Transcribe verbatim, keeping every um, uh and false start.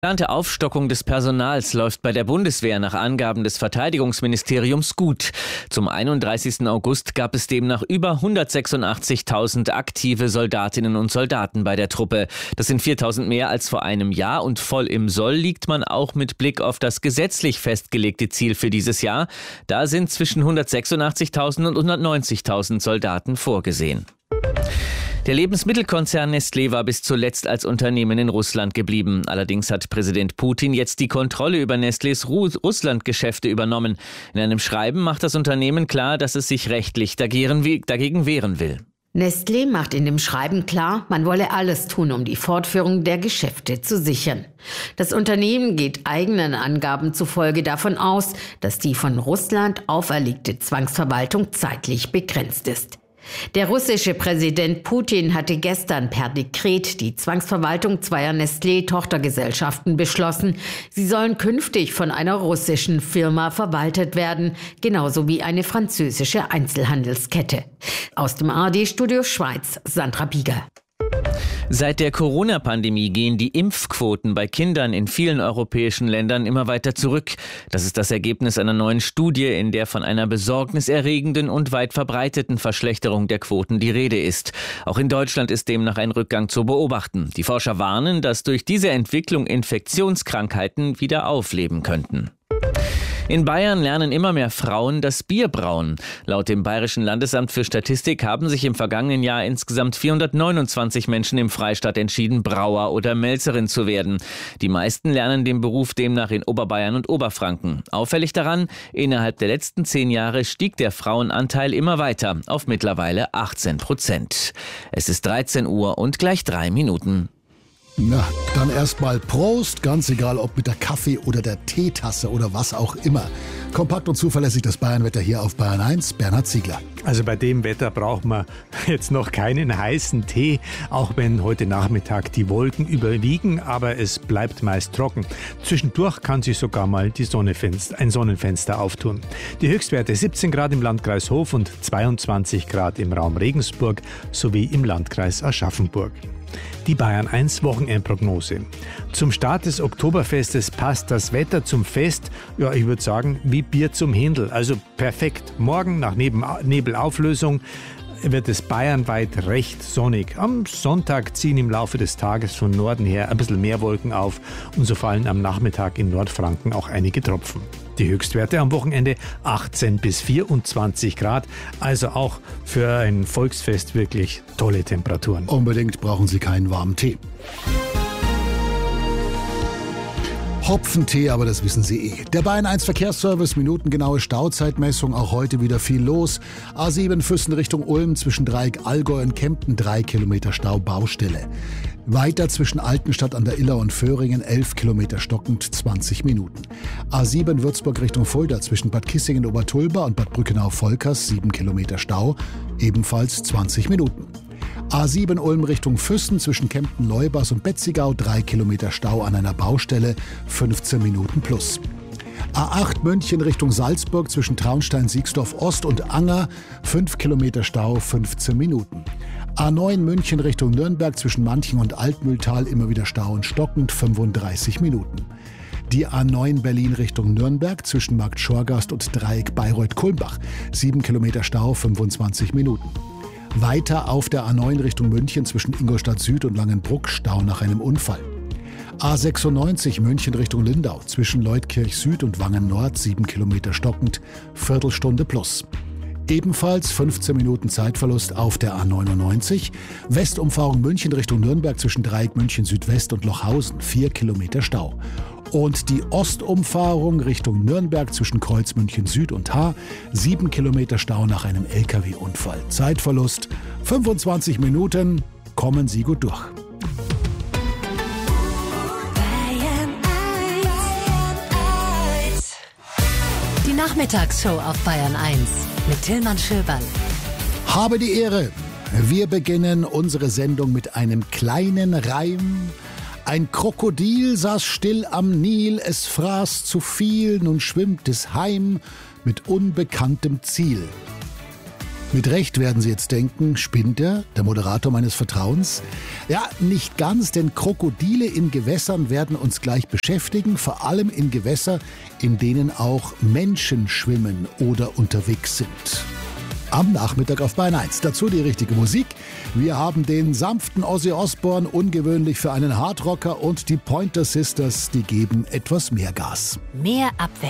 Die geplante Aufstockung des Personals läuft bei der Bundeswehr nach Angaben des Verteidigungsministeriums gut. Zum einunddreißigsten August gab es demnach über hundertsechsundachtzigtausend aktive Soldatinnen und Soldaten bei der Truppe. Das sind viertausend mehr als vor einem Jahr und voll im Soll liegt man auch mit Blick auf das gesetzlich festgelegte Ziel für dieses Jahr. Da sind zwischen hundertsechsundachtzigtausend und hundertneunzigtausend Soldaten vorgesehen. Der Lebensmittelkonzern Nestlé war bis zuletzt als Unternehmen in Russland geblieben. Allerdings hat Präsident Putin jetzt die Kontrolle über Nestlés Russland-Geschäfte übernommen. In einem Schreiben macht das Unternehmen klar, dass es sich rechtlich dagegen wehren will. Nestlé macht in dem Schreiben klar, man wolle alles tun, um die Fortführung der Geschäfte zu sichern. Das Unternehmen geht eigenen Angaben zufolge davon aus, dass die von Russland auferlegte Zwangsverwaltung zeitlich begrenzt ist. Der russische Präsident Putin hatte gestern per Dekret die Zwangsverwaltung zweier Nestlé-Tochtergesellschaften beschlossen. Sie sollen künftig von einer russischen Firma verwaltet werden, genauso wie eine französische Einzelhandelskette. Aus dem A R D-Studio Schweiz, Sandra Bieger. Seit der Corona-Pandemie gehen die Impfquoten bei Kindern in vielen europäischen Ländern immer weiter zurück. Das ist das Ergebnis einer neuen Studie, in der von einer besorgniserregenden und weit verbreiteten Verschlechterung der Quoten die Rede ist. Auch in Deutschland ist demnach ein Rückgang zu beobachten. Die Forscher warnen, dass durch diese Entwicklung Infektionskrankheiten wieder aufleben könnten. In Bayern lernen immer mehr Frauen das Bierbrauen. Laut dem Bayerischen Landesamt für Statistik haben sich im vergangenen Jahr insgesamt vierhundertneunundzwanzig Menschen im Freistaat entschieden, Brauer oder Melzerin zu werden. Die meisten lernen den Beruf demnach in Oberbayern und Oberfranken. Auffällig daran, innerhalb der letzten zehn Jahre stieg der Frauenanteil immer weiter auf mittlerweile achtzehn Prozent. Es ist dreizehn Uhr und gleich drei Minuten. Na, dann erstmal Prost, ganz egal ob mit der Kaffee- oder der Teetasse oder was auch immer. Kompakt und zuverlässig das Bayernwetter hier auf Bayern eins, Bernhard Ziegler. Also bei dem Wetter braucht man jetzt noch keinen heißen Tee, auch wenn heute Nachmittag die Wolken überwiegen, aber es bleibt meist trocken. Zwischendurch kann sich sogar mal die Sonnenfenster, ein Sonnenfenster auftun. Die Höchstwerte siebzehn Grad im Landkreis Hof und zweiundzwanzig Grad im Raum Regensburg sowie im Landkreis Aschaffenburg. Die Bayern eins Wochenendprognose. Zum Start des Oktoberfestes passt das Wetter zum Fest, ja, ich würde sagen, wie Bier zum Händel. Also perfekt. Morgen nach Nebelauflösung wird es bayernweit recht sonnig. Am Sonntag ziehen im Laufe des Tages von Norden her ein bisschen mehr Wolken auf und so fallen am Nachmittag in Nordfranken auch einige Tropfen. Die Höchstwerte am Wochenende achtzehn bis vierundzwanzig Grad, also auch für ein Volksfest wirklich tolle Temperaturen. Unbedingt brauchen Sie keinen warmen Tee. Hopfentee, aber das wissen Sie eh. Der Bayern eins Verkehrsservice, minutengenaue Stauzeitmessung, auch heute wieder viel los. A sieben Füssen Richtung Ulm zwischen Dreieck Allgäu und Kempten, drei Kilometer Stau, Baustelle. Weiter zwischen Altenstadt an der Iller und Föhringen, elf Kilometer stockend, zwanzig Minuten. A sieben Würzburg Richtung Fulda zwischen Bad Kissingen-Obertulba und Bad Brückenau-Volkers, sieben Kilometer Stau, ebenfalls zwanzig Minuten. A sieben Ulm Richtung Füssen zwischen Kempten-Leubers und Betzigau, drei Kilometer Stau an einer Baustelle, fünfzehn Minuten plus. A acht München Richtung Salzburg zwischen Traunstein-Siegsdorf-Ost und Anger, fünf Kilometer Stau, fünfzehn Minuten. A neun München Richtung Nürnberg zwischen Manching und Altmühltal, immer wieder Stau und stockend, fünfunddreißig Minuten. Die A neun Berlin Richtung Nürnberg zwischen Markt Schorgast und Dreieck Bayreuth-Kulmbach, sieben Kilometer Stau, fünfundzwanzig Minuten. Weiter auf der A neun Richtung München zwischen Ingolstadt Süd und Langenbruck, Stau nach einem Unfall. A sechsundneunzig München Richtung Lindau zwischen Leutkirch Süd und Wangen Nord, sieben Kilometer stockend, Viertelstunde plus. Ebenfalls fünfzehn Minuten Zeitverlust auf der A neunundneunzig, Westumfahrung München Richtung Nürnberg zwischen Dreieck München Südwest und Lochhausen, vier Kilometer Stau. Und die Ostumfahrung Richtung Nürnberg zwischen Kreuz München Süd und Haar, sieben Kilometer Stau nach einem L K W-Unfall. Zeitverlust fünfundzwanzig Minuten, kommen Sie gut durch. Die Nachmittagsshow auf Bayern eins mit Tillmann Schöberl. Habe die Ehre. Wir beginnen unsere Sendung mit einem kleinen Reim. Ein Krokodil saß still am Nil, es fraß zu viel, nun schwimmt es heim mit unbekanntem Ziel. Mit Recht werden Sie jetzt denken, spinnt er, der Moderator meines Vertrauens? Ja, nicht ganz, denn Krokodile in Gewässern werden uns gleich beschäftigen, vor allem in Gewässer, in denen auch Menschen schwimmen oder unterwegs sind. Am Nachmittag auf Bayern eins. Dazu die richtige Musik. Wir haben den sanften Ozzy Osbourne, ungewöhnlich für einen Hardrocker, und die Pointer Sisters, die geben etwas mehr Gas. Mehr Abwechslung.